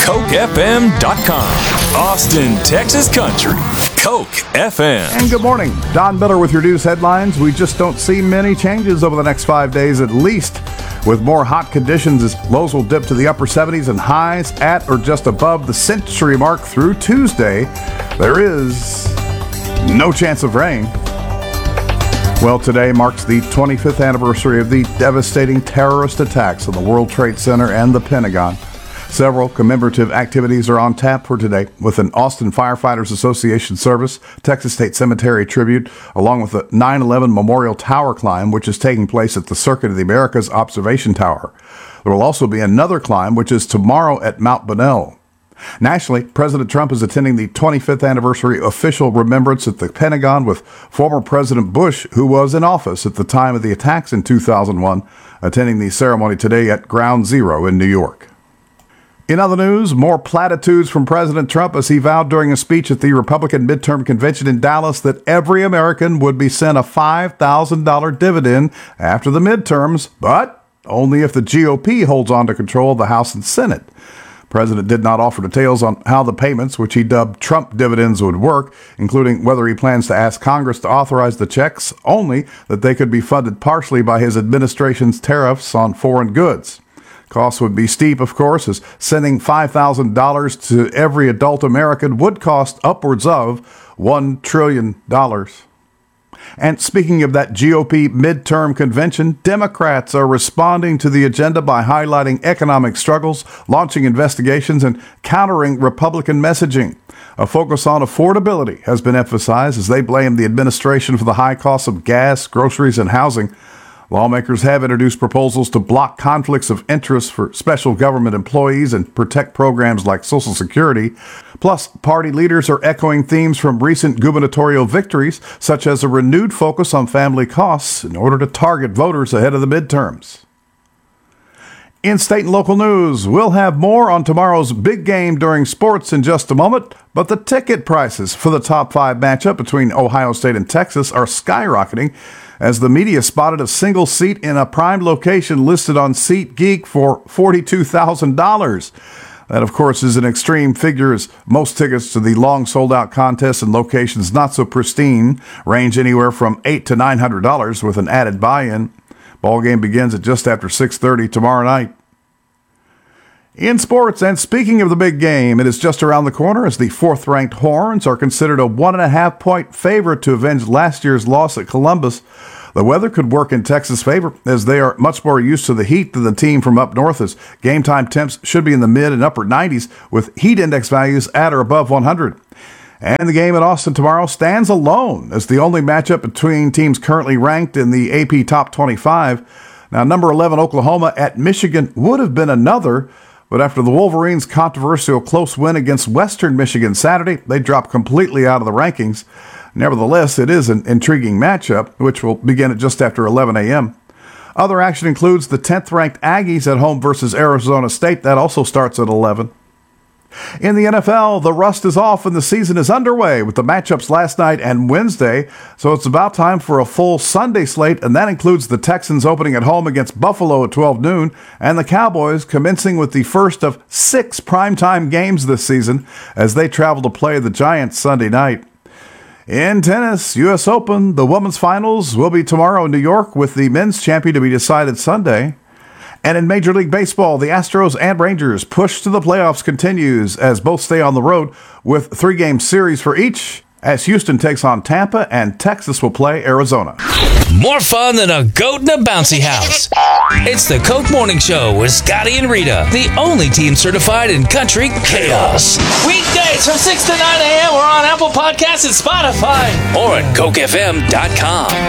CokeFM.com. Austin, Texas country. Coke FM. And good morning. Don Miller with your news headlines. We just don't see many changes over the next 5 days at least. With more hot conditions as lows will dip to the upper 70s and highs at or just above the century mark through Tuesday. There is no chance of rain. Well, today marks the 25th anniversary of the devastating terrorist attacks on the World Trade Center and the Pentagon. Several commemorative activities are on tap for today, with an Austin Firefighters Association service, Texas State Cemetery tribute, along with the 9/11 Memorial Tower climb, which is taking place at the Circuit of the Americas Observation Tower. There will also be another climb, which is tomorrow at Mount Bonnell. Nationally, President Trump is attending the 25th anniversary official remembrance at the Pentagon with former President Bush, who was in office at the time of the attacks in 2001, attending the ceremony today at Ground Zero in New York. In other news, more platitudes from President Trump as he vowed during a speech at the Republican midterm convention in Dallas that every American would be sent a $5,000 dividend after the midterms, but only if the GOP holds on to control of the House and Senate. The President did not offer details on how the payments, which he dubbed Trump dividends, would work, including whether he plans to ask Congress to authorize the checks, only that they could be funded partially by his administration's tariffs on foreign goods. Costs would be steep, of course, as sending $5,000 to every adult American would cost upwards of $1 trillion. And speaking of that GOP midterm convention, Democrats are responding to the agenda by highlighting economic struggles, launching investigations, and countering Republican messaging. A focus on affordability has been emphasized as they blame the administration for the high costs of gas, groceries, and housing. Lawmakers have introduced proposals to block conflicts of interest for special government employees and protect programs like Social Security. Plus, party leaders are echoing themes from recent gubernatorial victories, such as a renewed focus on family costs in order to target voters ahead of the midterms. In state and local news, we'll have more on tomorrow's big game during sports in just a moment, but the ticket prices for the top 5 matchup between Ohio State and Texas are skyrocketing as the media spotted a single seat in a prime location listed on SeatGeek for $42,000. That, of course, is an extreme figure as most tickets to the long sold-out contests and locations not so pristine range anywhere from $800 to $900 with an added buy-in. Ball game begins at just after 6:30 tomorrow night. In sports, and speaking of the big game, it is just around the corner as the 4th-ranked Horns are considered a 1.5-point favorite to avenge last year's loss at Columbus. The weather could work in Texas' favor as they are much more used to the heat than the team from up north, as game time temps should be in the mid and upper 90s with heat index values at or above 100. And the game at Austin tomorrow stands alone as the only matchup between teams currently ranked in the AP Top 25. Now, number 11 Oklahoma at Michigan would have been another, but after the Wolverines' controversial close win against Western Michigan Saturday, they dropped completely out of the rankings. Nevertheless, it is an intriguing matchup, which will begin at just after 11 a.m. Other action includes the 10th-ranked Aggies at home versus Arizona State. That also starts at 11. In the NFL, the rust is off and the season is underway with the matchups last night and Wednesday, so it's about time for a full Sunday slate, and that includes the Texans opening at home against Buffalo at 12 noon, and the Cowboys commencing with the first of 6 primetime games this season as they travel to play the Giants Sunday night. In tennis, U.S. Open, the women's finals will be tomorrow in New York with the men's champion to be decided Sunday. And in Major League Baseball, the Astros and Rangers push to the playoffs continues as both stay on the road with 3-game series for each as Houston takes on Tampa and Texas will play Arizona. More fun than a goat in a bouncy house. It's the Coke Morning Show with Scotty and Rita, the only team certified in country chaos. Weekdays from 6 to 9 a.m. We're on Apple Podcasts and Spotify or at CokeFM.com.